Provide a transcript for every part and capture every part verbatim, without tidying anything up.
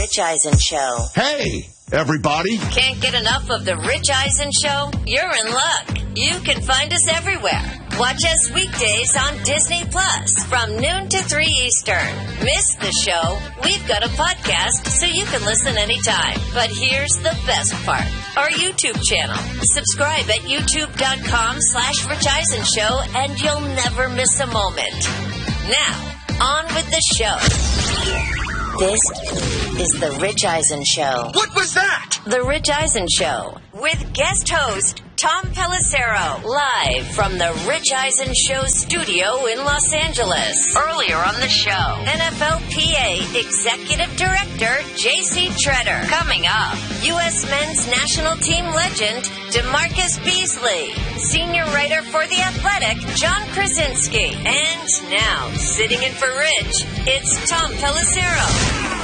Rich Eisen Show. Hey, everybody. Can't get enough of the Rich Eisen Show? You're in luck. You can find us everywhere. Watch us weekdays on Disney Plus from noon to three Eastern. Miss the show? We've got a podcast so you can listen anytime. But here's the best part. Our YouTube channel. Subscribe at youtube.com slash Rich Eisen Show and you'll never miss a moment. Now, on with the show. This is the Rich Eisen Show. What was that? The Rich Eisen Show with guest host Tom Pelissero, live from the Rich Eisen Show studio in Los Angeles. Earlier on the show, N F L P A Executive Director J C Tretter. Coming up, U S men's national team legend DeMarcus Beasley, senior writer for The Athletic John Krasinski. And now, sitting in for Rich, it's Tom Pelissero.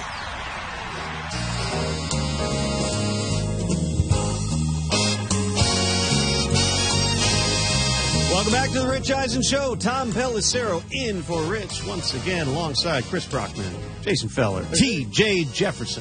Welcome back to the Rich Eisen Show. Tom Pelissero in for Rich once again alongside Chris Brockman, Jason Feller, T J Jefferson.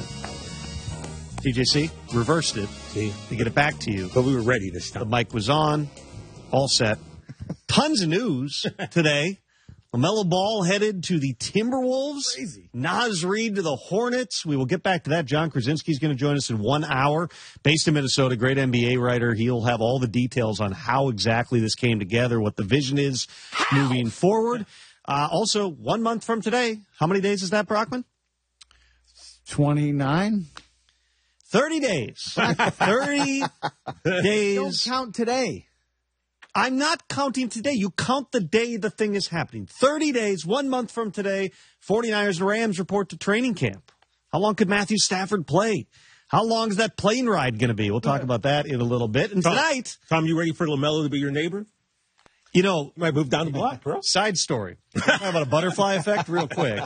T J C reversed it See? to get it back to you. But we were ready this time. The mic was on, all set. Tons of news today. LaMelo Ball headed to the Timberwolves. Crazy. Naz Reid to the Hornets. We will get back to that. John Krasinski is going to join us in one hour. Based in Minnesota, great N B A writer. He'll have all the details on how exactly this came together, what the vision is moving forward. Uh, also, one month from today, how many days is that, Brockman? twenty-nine thirty days. thirty days. Don't count today. I'm not counting today. You count the day the thing is happening. thirty days, one month from today, 49ers and Rams report to training camp. How long could Matthew Stafford play? How long is that plane ride going to be? We'll talk about that in a little bit. And Tom, tonight... Tom, you ready for LaMelo to be your neighbor? You know... You might move down the block, bro. Side story. How about a butterfly effect real quick?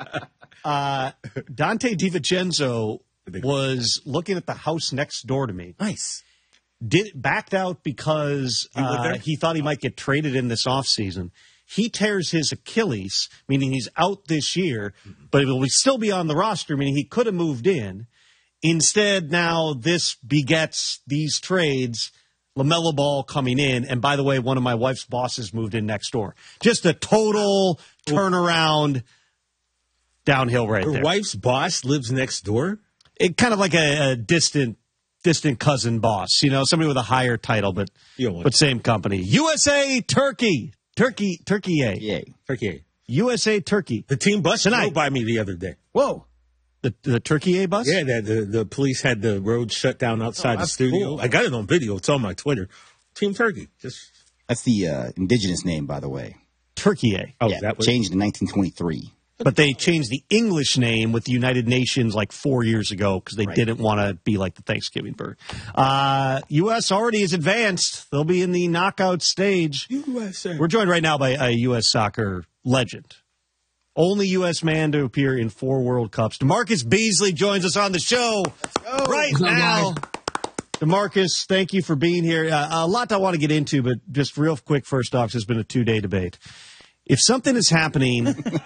Uh, Dante DiVincenzo was looking at the house next door to me. Nice. Did backed out because He lived uh, there? he thought he might get traded in this offseason. He tears his Achilles, meaning he's out this year, but he'll still be on the roster, meaning he could have moved in. Instead, now this begets these trades, LaMelo Ball coming in. And by the way, one of my wife's bosses moved in next door. Just a total turnaround downhill right Your there. wife's boss lives next door? It kind of like a, a distant distant cousin boss, you know, somebody with a higher title, but but same company. U S A Turkey. Turkey, Turkey A. Yay. Turkey. U S A Turkey. The team bus Tonight. drove by me the other day. Whoa. The the Turkey A bus? Yeah, the, the, the police had the road shut down outside Oh, the that's studio. cool. I got it on video. It's on my Twitter. Team Turkey. Just That's the uh, indigenous name, by the way. Turkey A. Oh, yeah, that was changed in nineteen twenty-three. But they changed the English name with the United Nations like four years ago because they Right. didn't want to be like the Thanksgiving bird. Uh, U S already is advanced. They'll be in the knockout stage. U S A. We're joined right now by a U S soccer legend. Only U S man to appear in four World Cups. DeMarcus Beasley joins us on the show right now. DeMarcus, thank you for being here. Uh, a lot I want to get into, but just real quick, first off, it's been a two-day debate. If something is happening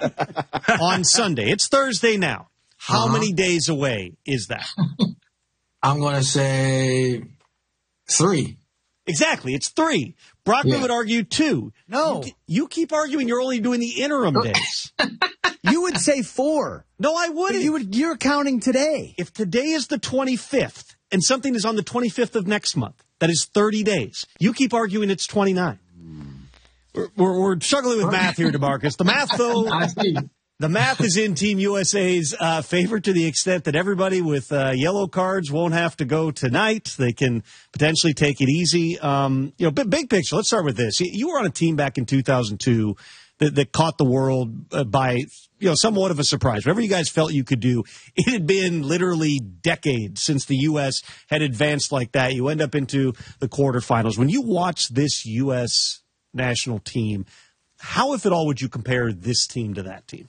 on Sunday, it's Thursday now. How Uh-huh. many days away is that? I'm going to say three. Exactly. It's three. Brockman Yeah. would argue two. No. You, you keep arguing you're only doing the interim days. You would say four. No, I But wouldn't. you would, you're counting today. If today is the twenty-fifth and something is on the twenty-fifth of next month, that is thirty days. You keep arguing it's twenty-nine. We're, we're, we're struggling with math here, DeMarcus. The math, though, I see. the math is in Team U S A's uh, favor to the extent that everybody with uh, yellow cards won't have to go tonight. They can potentially take it easy. Um, you know, big, big picture. Let's start with this. You- You were on a team back in two thousand two that, that caught the world uh, by, you know, somewhat of a surprise. Whatever you guys felt you could do, it had been literally decades since the U S had advanced like that. You end up into the quarterfinals. When you watch this U S national team, how, if at all, would you compare this team to that team?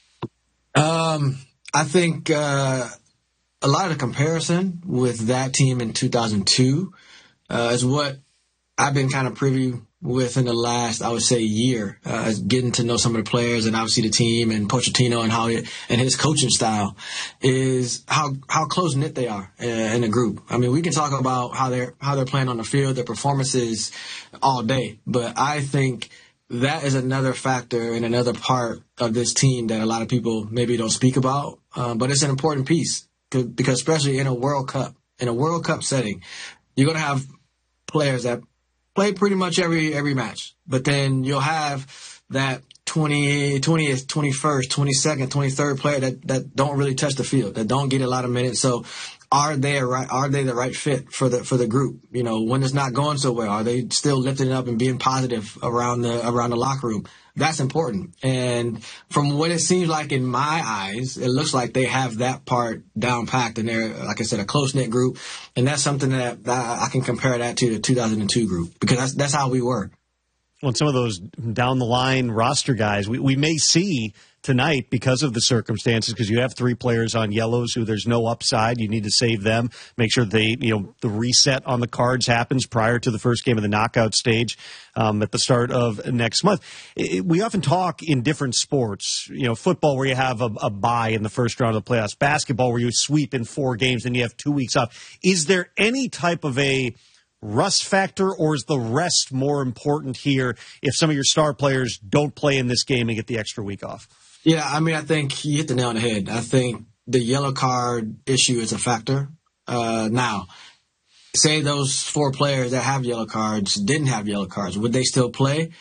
Um, I think uh, a lot of comparison with that team in two thousand two uh, is what I've been kind of privy within the last, I would say, year, uh, getting to know some of the players and obviously the team and Pochettino and how it, and his coaching style is how how close knit they are uh, in a group. I mean, we can talk about how they're how they're playing on the field, their performances all day, but I think that is another factor and another part of this team that a lot of people maybe don't speak about, um, but it's an important piece because especially in a World Cup, in a World Cup setting, you're going to have players that play pretty much every every match, but then you'll have that twentieth, twentieth, twenty-first, twenty-second, twenty-third player that, that don't really touch the field, that don't get a lot of minutes. So are they a right, are they the right fit for the for the group? You know, when it's not going so well, are they still lifting it up and being positive around the around the locker room? That's important. And from what it seems like in my eyes, it looks like they have that part down packed, and they're, like I said, a close knit group. And that's something that, that I can compare that to the two thousand two group because that's that's how we were. Well, some of those down the line roster guys, we, we may see tonight because of the circumstances, because you have three players on yellows who there's no upside. You need to save them. Make sure they, you know, the reset on the cards happens prior to the first game of the knockout stage um, at the start of next month. It, we often talk in different sports, you know, football where you have a, a bye in the first round of the playoffs, basketball where you sweep in four games and you have two weeks off. Is there any type of a rust factor, or is the rest more important here if some of your star players don't play in this game and get the extra week off? Yeah, I mean, I think you hit the nail on the head. I think the yellow card issue is a factor. Uh, now, say those four players that have yellow cards didn't have yellow cards, would they still play?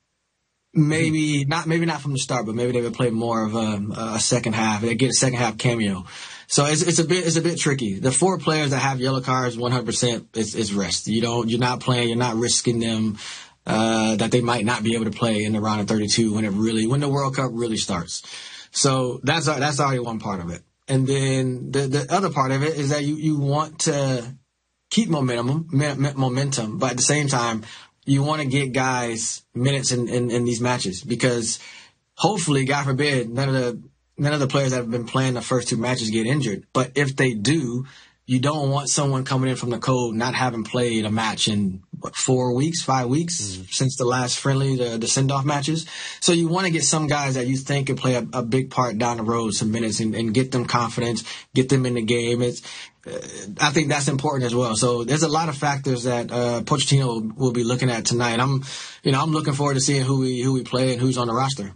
Maybe not. Maybe not from the start, but maybe they would play more of a, a second half. They get a second half cameo. So it's it's a bit it's a bit tricky. The four players that have yellow cards, one hundred percent is is rest. You don't you're not playing. You're not risking them uh, that they might not be able to play in the round of thirty-two when it really when the World Cup really starts. So that's that's already one part of it. And then the the other part of it is that you you want to keep momentum momentum, but at the same time you want to get guys minutes in, in, in these matches because hopefully, God forbid, none of the None of the players that have been playing the first two matches get injured. But if they do, you don't want someone coming in from the cold not having played a match in, what, four weeks, five weeks mm-hmm. since the last friendly, the, the send-off matches. So you want to get some guys that you think can play a, a big part down the road, some minutes, and, and get them confidence, get them in the game. It's, uh, I think that's important as well. So there's a lot of factors that uh, Pochettino will, will be looking at tonight. I'm, you know, I'm looking forward to seeing who we who we play and who's on the roster.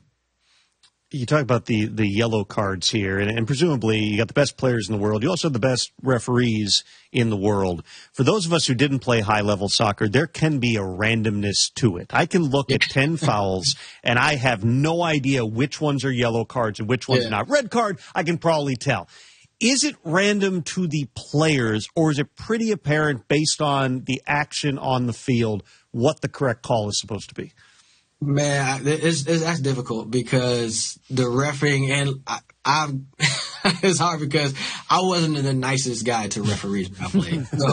You talk about the, the yellow cards here, and, and presumably you got the best players in the world. You also have the best referees in the world. For those of us who didn't play high-level soccer, there can be a randomness to it. I can look at ten fouls, and I have no idea which ones are yellow cards and which ones yeah. are not. Red card, I can probably tell. Is it random to the players, or is it pretty apparent based on the action on the field what the correct call is supposed to be? Man, it's, it's that's difficult because the refereeing and I, I've it's hard because I wasn't the nicest guy to referees when I played. So,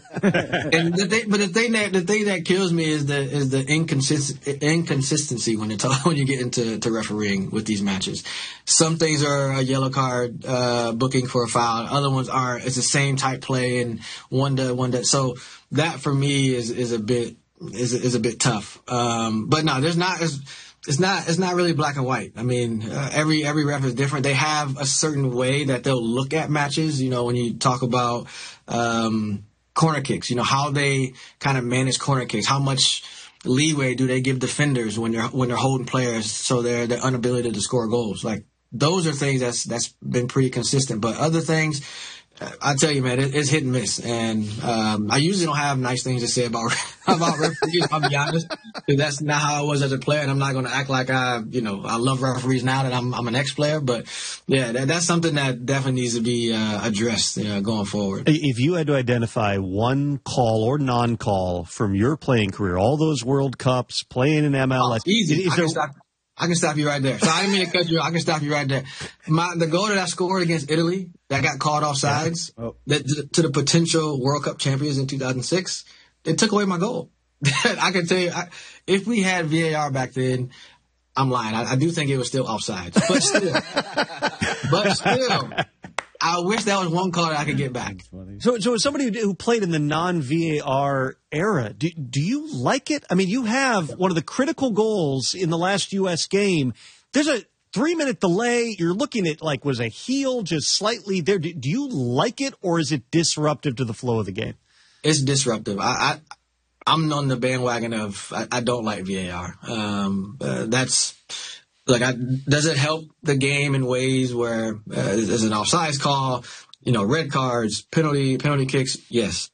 and the thing, but the thing that the thing that kills me is the is the inconsist, inconsistency when you talk when you get into to refereeing with these matches. Some things are a yellow card uh, booking for a foul, other ones aren't. It's the same type play and one to one to. So that for me is is a bit. Is is a bit tough, um, but no, there's not. It's, it's not. It's not really black and white. I mean, uh, every every ref is different. They have a certain way that they'll look at matches. You know, when you talk about um, corner kicks, you know how they kind of manage corner kicks. How much leeway do they give defenders when they're when they're holding players so they're their inability to score goals? Like those are things that's that's been pretty consistent. But other things. I tell you, man, it, it's hit and miss, and um, I usually don't have nice things to say about about referees. I'll be honest, because that's not how I was as a player, and I'm not going to act like I, you know, I love referees now that I'm I'm an ex-player. But yeah, that, that's something that definitely needs to be uh, addressed you know, going forward. If you had to identify one call or non-call from your playing career, all those World Cups, playing in M L S, oh, easy. Is I there, can stop. I can stop you right there. So I didn't mean to cut you. I can stop you right there. My the goal that I scored against Italy that got called offsides yeah. oh. that to the potential World Cup champions in two thousand six, it took away my goal. I can tell you, I, if we had V A R back then, I'm lying. I, I do think it was still offsides, but still, but still, I wish that was one call that I could get back. So, so as somebody who played in the non-V A R era, do, do you like it? I mean, you have one of the critical goals in the last U S game. There's a three-minute delay. You're looking at, like, was a heel just slightly there. Do, do you like it, or is it disruptive to the flow of the game? It's disruptive. I, I I'm on the bandwagon of I, I don't like V A R. Um, uh, that's like, I, does it help the game in ways where uh, there's an offsides call, you know, red cards, penalty, penalty kicks? Yes,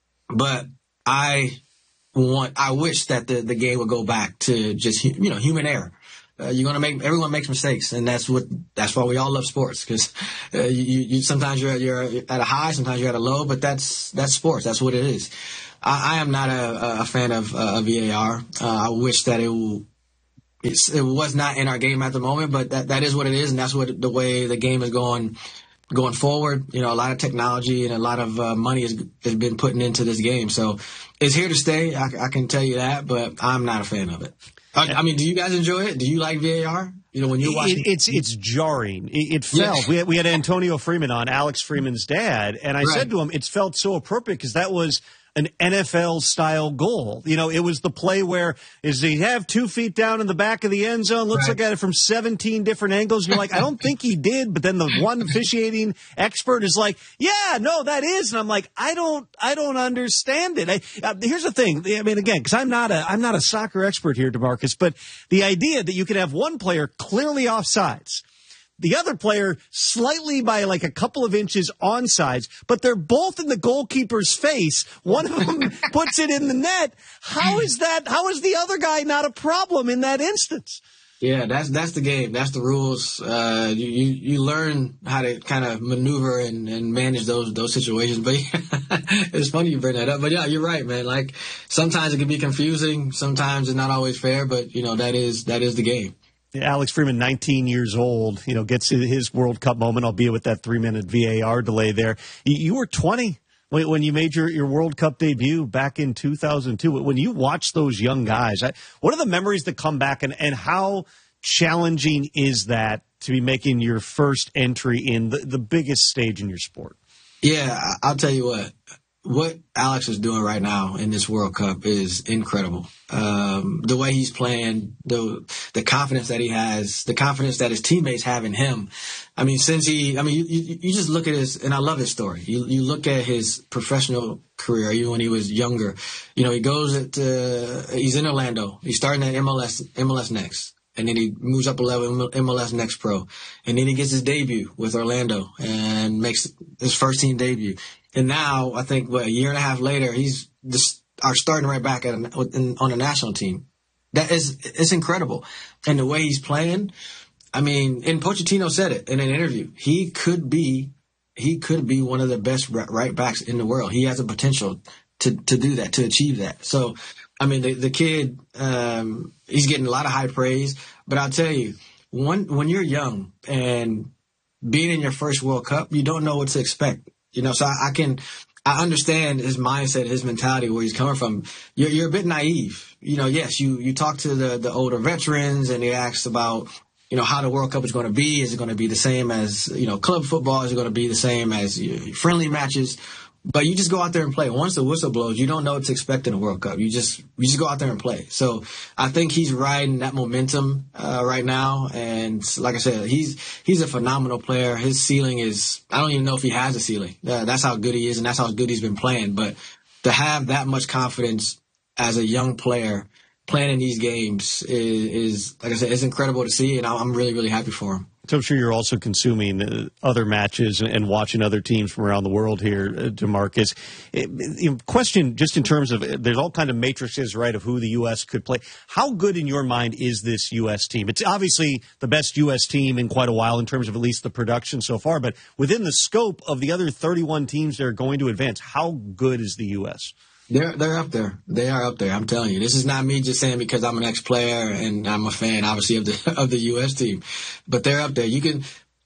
but I want, I wish that the, the game would go back to just, you know, human error. Uh, you're gonna make, everyone makes mistakes, and that's what, that's why we all love sports, because uh, you, you sometimes you're you're at a high, sometimes you're at a low, but that's that's sports. That's what it is. I, I am not a, a fan of uh, V A R. Uh, I wish that it will, it's, it was not in our game at the moment, but that that is what it is, and that's what the way the game is going going forward. You know, a lot of technology and a lot of uh, money has, has been put into this game, so it's here to stay. I, I can tell you that, but I'm not a fan of it. I mean, do you guys enjoy it? Do you like V A R? You know, when you're watching, it, it's it's jarring. It, it felt. Yeah. We had, we had Antonio Freeman on, Alex Freeman's dad, and I right. said to him, "It's felt so appropriate because that was an N F L style goal. You know, it was the play where is he have two feet down in the back of the end zone, looks right. like at it from seventeen different angles. You're like, I don't think he did, but then the one officiating expert is like, yeah, no, that is, and I'm like, I don't, I don't understand it. I, uh, here's the thing. I mean, again, because I'm not a, I'm not a soccer expert here, DeMarcus, but the idea that you could have one player clearly offsides, the other player slightly by like a couple of inches onside, but they're both in the goalkeeper's face. One of them puts it in the net. How is that? How is the other guy not a problem in that instance? Yeah, that's that's the game. That's the rules. Uh, you, you you learn how to kind of maneuver and, and manage those those situations. But it's funny you bring that up. But yeah, you're right, man. Like sometimes it can be confusing. Sometimes it's not always fair. But you know that is that is the game. Alex Freeman, nineteen years old, you know, gets his World Cup moment, albeit with that three-minute V A R delay there. You were twenty when you made your, your World Cup debut back in two thousand two. When you watch those young guys, what are the memories that come back, and, and how challenging is that to be making your first entry in the, the biggest stage in your sport? Yeah, I'll tell you what. What Alex is doing right now in this World Cup is incredible. Um, the way he's playing, the the confidence that he has, the confidence that his teammates have in him. I mean, since he, I mean, you, you, you just look at his, and I love his story. You you look at his professional career, even when he was younger. You know, he goes at, uh, he's in Orlando. He's starting at M L S, M L S Next. And then he moves up a level, M L S Next Pro. And then he gets his debut with Orlando and makes his first team debut. And now, I think, what, a year and a half later, he's just are starting right back at a, in, on a national team. That is, it's incredible. And the way he's playing, I mean, and Pochettino said it in an interview. He could be, he could be one of the best right backs in the world. He has a potential to, to do that, to achieve that. So, I mean, the, the kid, um, he's getting a lot of high praise. But I'll tell you, when, when you're young and being in your first World Cup, you don't know what to expect. You know, so I, I can, I understand his mindset, his mentality, where he's coming from. You're, you're a bit naive. You know, yes, you, you talk to the, the older veterans and they ask about, you know, how the World Cup is going to be. Is it going to be the same as, you know, club football? Is it going to be the same as friendly matches? But you just go out there and play. Once the whistle blows, you don't know what to expect in a World Cup. You just you just go out there and play. So I think he's riding that momentum uh, right now. And like I said, he's he's a phenomenal player. His ceiling is, I don't even know if he has a ceiling. Uh, that's how good he is, and that's how good he's been playing. But to have that much confidence as a young player playing in these games is, is like I said, it's incredible to see, and I'm really, really happy for him. So I'm sure you're also consuming uh, other matches and, and watching other teams from around the world here, uh, DeMarcus. It, it, question, just in terms of, there's all kind of matrices, right, of who the U S could play. How good in your mind is this U S team? It's obviously the best U S team in quite a while in terms of at least the production so far, but within the scope of the other thirty-one teams that are going to advance, how good is the U S? They're they're up there. They are up there. I'm telling you. This is not me just saying because I'm an ex-player and I'm a fan, obviously, of the of the U S team. But they're up there. You can,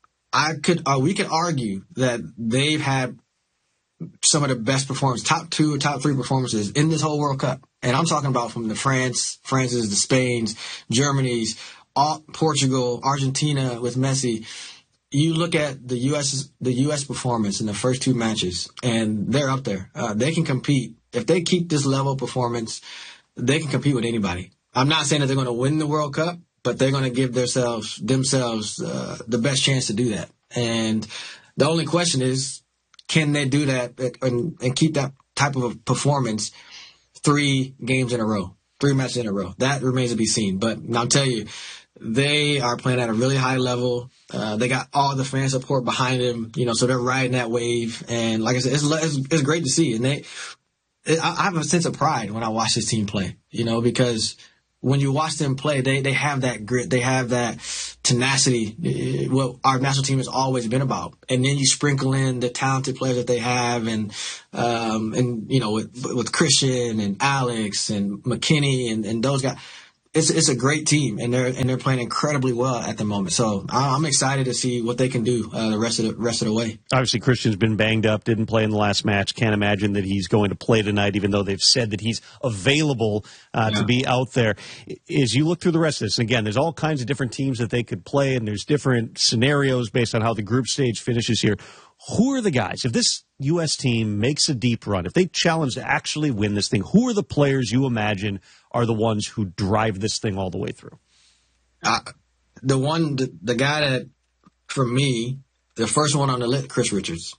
I could, uh, we could argue that they've had some of the best performances, top two or top three performances in this whole World Cup. And I'm talking about from the France, France's, the Spain's, Germany's, all, Portugal, Argentina with Messi. you look at the U S the U S performance in the first two matches, and they're up there. Uh, they can compete. If they keep this level of performance, they can compete with anybody. I'm not saying that they're going to win the World Cup, but they're going to give themselves themselves uh, the best chance to do that. And the only question is, can they do that and, and keep that type of a performance three games in a row, three matches in a row? That remains to be seen. But I'll tell you, they are playing at a really high level. Uh, they got all the fan support behind them, you know, so they're riding that wave. And like I said, it's, it's, it's great to see. And they, it, I have a sense of pride when I watch this team play, you know, because when you watch them play, they, they have that grit, they have that tenacity, what our national team has always been about. And then you sprinkle in the talented players that they have, and um, and you know with, with Christian and Alex and McKinney and, and those guys. It's it's a great team, and they're and they're playing incredibly well at the moment. So I'm excited to see what they can do uh, the rest of the rest of the way. Obviously, Christian's been banged up, didn't play in the last match. Can't imagine that he's going to play tonight, even though they've said that he's available uh, yeah. to be out there. As you look through the rest of this, and again, there's all kinds of different teams that they could play, and there's different scenarios based on how the group stage finishes here. Who are the guys? If this U S team makes a deep run, if they challenge to actually win this thing, who are the players you imagine are the ones who drive this thing all the way through? Uh, the one, the, the guy that, for me, the first one on the list, Chris Richards.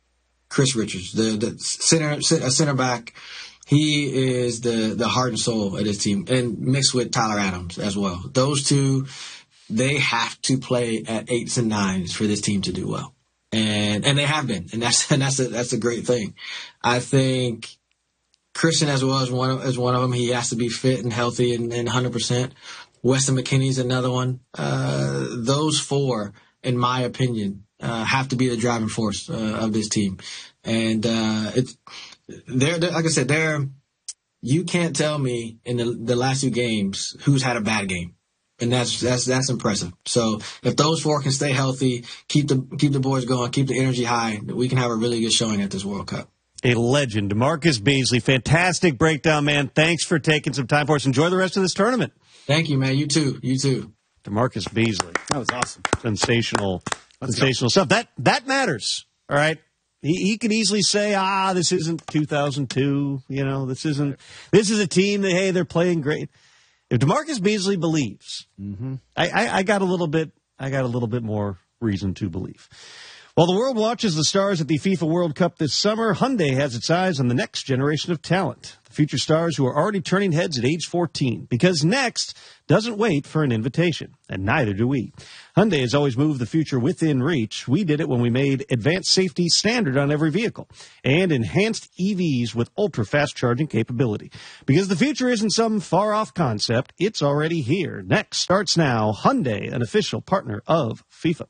Chris Richards, the, the center, a center back. He is the, the heart and soul of this team, and mixed with Tyler Adams as well. Those two, they have to play at eights and nines for this team to do well. And and they have been, and that's and that's a, that's a great thing. I think Christian as well as one of, as one of them. He has to be fit and healthy and, and one hundred percent. Weston McKinney's another one. Uh, those four, in my opinion, uh, have to be the driving force uh, of this team. And uh, it's they're, they're like I said, they're you can't tell me in the, the last two games who's had a bad game. And that's that's that's impressive. So if those four can stay healthy, keep the keep the boys going, keep the energy high, we can have a really good showing at this World Cup. A legend, DeMarcus Beasley. Fantastic breakdown, man. Thanks for taking some time for us. Enjoy the rest of this tournament. Thank you, man. You too. You too. DeMarcus Beasley. That was awesome. Sensational, Let's sensational go. stuff. That that matters. All right. He, he could easily say, ah, this isn't two thousand two. You know, this isn't. This is a team that, hey, they're playing great. If DeMarcus Beasley believes, mm-hmm. I, I, I got a little bit, I got a little bit more reason to believe. While the world watches the stars at the FIFA World Cup this summer, Hyundai has its eyes on the next generation of talent. The future stars who are already turning heads at age fourteen. Because next doesn't wait for an invitation, and neither do we. Hyundai has always moved the future within reach. We did it when we made advanced safety standard on every vehicle and enhanced E Vs with ultra-fast charging capability. Because the future isn't some far-off concept, it's already here. Next starts now. Hyundai, an official partner of FIFA.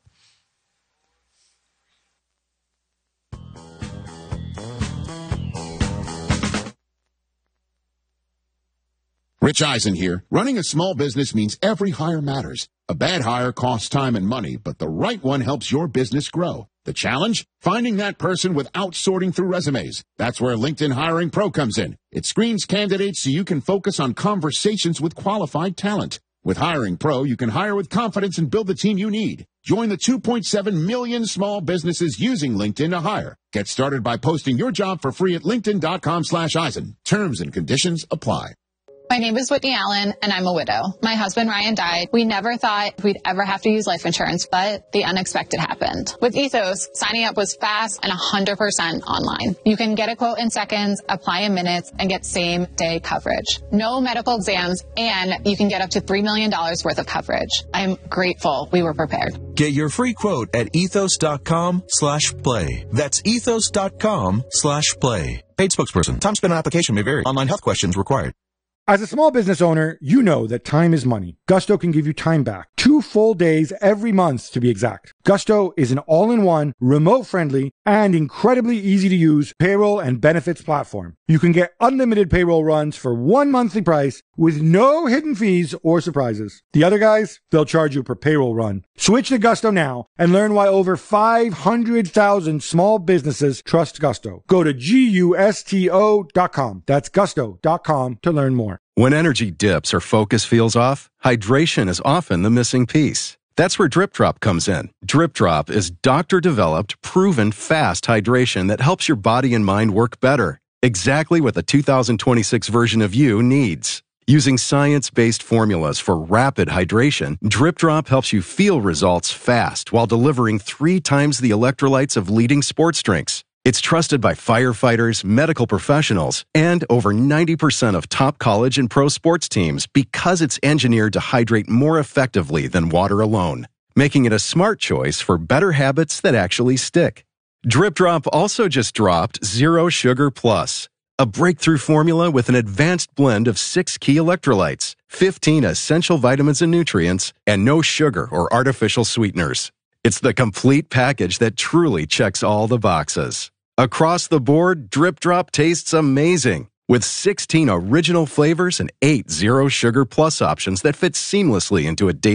Rich Eisen here. Running a small business means every hire matters. A bad hire costs time and money, but the right one helps your business grow. The challenge? Finding that person without sorting through resumes. That's where LinkedIn Hiring Pro comes in. It screens candidates so you can focus on conversations with qualified talent. With Hiring Pro, you can hire with confidence and build the team you need. Join the two point seven million small businesses using LinkedIn to hire. Get started by posting your job for free at linkedin.com slash Eisen. Terms and conditions apply. My name is Whitney Allen, and I'm a widow. My husband, Ryan, died. We never thought we'd ever have to use life insurance, but the unexpected happened. With Ethos, signing up was fast and one hundred percent online. You can get a quote in seconds, apply in minutes, and get same-day coverage. No medical exams, and you can get up to three million dollars worth of coverage. I'm grateful we were prepared. Get your free quote at ethos.com slash play. That's ethos.com slash play. Paid spokesperson. Time spent on application may vary. Online health questions required. As a small business owner, you know that time is money. Gusto can give you time back. Two full days every month, to be exact. Gusto is an all-in-one, remote-friendly, and incredibly easy-to-use payroll and benefits platform. You can get unlimited payroll runs for one monthly price with no hidden fees or surprises. The other guys, they'll charge you per payroll run. Switch to Gusto now and learn why over five hundred thousand small businesses trust Gusto. Go to gusto dot com. That's gusto dot com to learn more. When energy dips or focus feels off, hydration is often the missing piece. That's where Drip Drop comes in. Drip Drop is doctor-developed, proven fast hydration that helps your body and mind work better. Exactly what the two thousand twenty-six version of you needs. Using science-based formulas for rapid hydration, Drip Drop helps you feel results fast while delivering three times the electrolytes of leading sports drinks. It's trusted by firefighters, medical professionals, and over ninety percent of top college and pro sports teams because it's engineered to hydrate more effectively than water alone, making it a smart choice for better habits that actually stick. Drip Drop also just dropped Zero Sugar Plus, a breakthrough formula with an advanced blend of six key electrolytes, fifteen essential vitamins and nutrients, and no sugar or artificial sweeteners. It's the complete package that truly checks all the boxes. Across the board, Drip Drop tastes amazing, with sixteen original flavors and eight Zero Sugar Plus options that fit seamlessly into a daily